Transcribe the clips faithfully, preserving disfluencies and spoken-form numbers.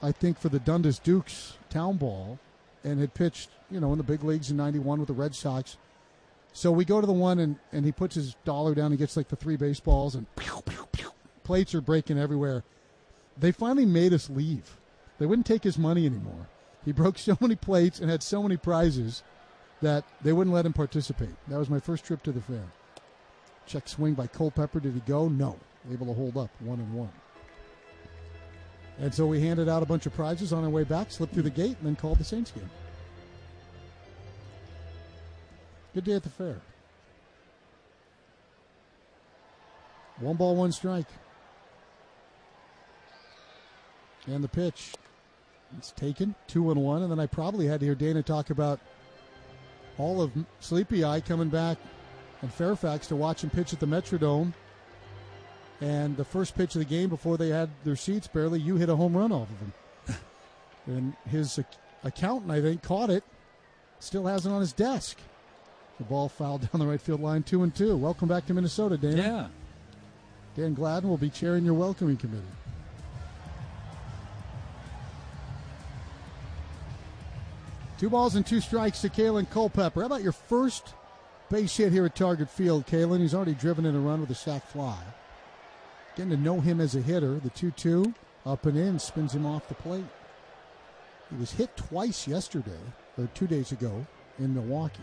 I think, for the Dundas Dukes town ball and had pitched, you know, in the big leagues in ninety-one with the Red Sox. So we go to the one, and, and he puts his dollar down. He gets like the three baseballs, and pew, pew, pew, plates are breaking everywhere. They finally made us leave. They wouldn't take his money anymore. He broke so many plates and had so many prizes that they wouldn't let him participate. That was my first trip to the fair. Check swing by Culpepper. Did he go? No. Able to hold up one and one. And so we handed out a bunch of prizes on our way back, slipped through the gate, and then called the Saints game. Good day at the fair. One ball, one strike. And the pitch. It's taken, two and one. And then I probably had to hear Dana talk about all of Sleepy Eye coming back in Fairfax to watch him pitch at the Metrodome. And the first pitch of the game before they had their seats barely, you hit a home run off of him. And his accountant, I think, caught it. Still has it on his desk. The ball fouled down the right field line, two and two. Welcome back to Minnesota, Dana. Yeah. Dan Gladden will be chairing your welcoming committee. Two balls and two strikes to Kalen Culpepper. How about your first base hit here at Target Field, Kalen? He's already driven in a run with a sac fly. Getting to know him as a hitter. The two two, up and in, spins him off the plate. He was hit twice yesterday, or two days ago, in Milwaukee.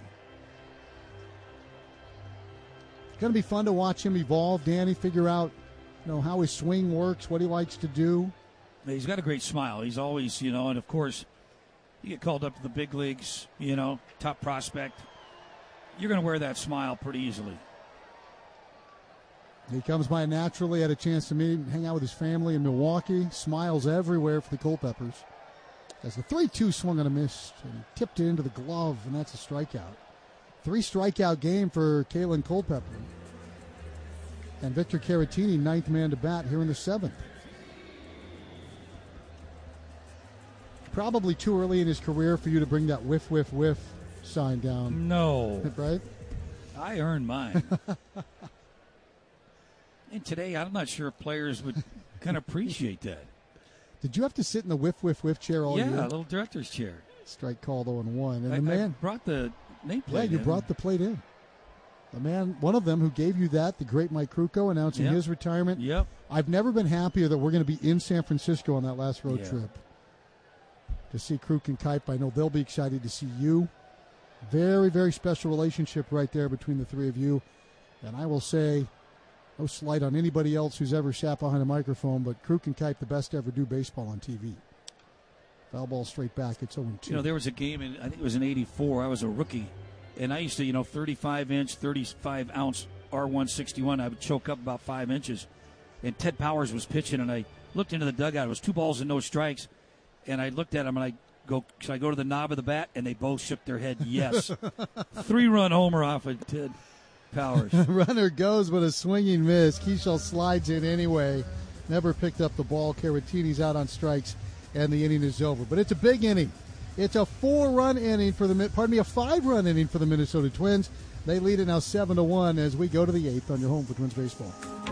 It's going to be fun to watch him evolve, Danny, figure out, you know, how his swing works, what he likes to do. He's got a great smile. He's always, you know, and of course, you get called up to the big leagues, you know, top prospect. You're going to wear that smile pretty easily. He comes by naturally, had a chance to meet, hang out with his family in Milwaukee. Smiles everywhere for the Culpeppers. As the three two swung on a miss, and he tipped it into the glove, and that's a strikeout. Three strikeout game for Kalen Culpepper. And Victor Caratini, ninth man to bat here in the seventh. Probably too early in his career for you to bring that whiff, whiff, whiff sign down. No. Right? I earned mine. And today, I'm not sure if players would kind of appreciate that. Did you have to sit in the whiff, whiff, whiff chair all yeah, year? Yeah, a little director's chair. Strike called oh and one. And I, the man I brought the nameplate Yeah, you in. brought the plate in. The man, one of them who gave you that, the great Mike Krukow, announcing yep. his retirement. Yep. I've never been happier that we're going to be in San Francisco on that last road yeah. trip to see Kruk and Kipe. I know they'll be excited to see you. Very, very special relationship right there between the three of you. And I will say, no slight on anybody else who's ever sat behind a microphone, but Kruk and Kipe, the best to ever do baseball on T V. Foul ball straight back. It's oh and two. You know, there was a game, in, I think it was in eighty-four. I was a rookie. And I used to, you know, thirty-five inch, thirty-five ounce R one sixty-one. I would choke up about five inches. And Ted Powers was pitching, and I looked into the dugout. It was two balls and no strikes. And I looked at him, and I go, should I go to the knob of the bat? And they both shook their head, yes. Three-run homer off of Ted Powers. Runner goes with a swinging miss. Keishel slides in anyway. Never picked up the ball. Caratini's out on strikes, and the inning is over. But it's a big inning. It's a four-run inning for the, pardon me, a five-run inning for the Minnesota Twins. They lead it now seven to one as we go to the eighth on your home for Twins baseball.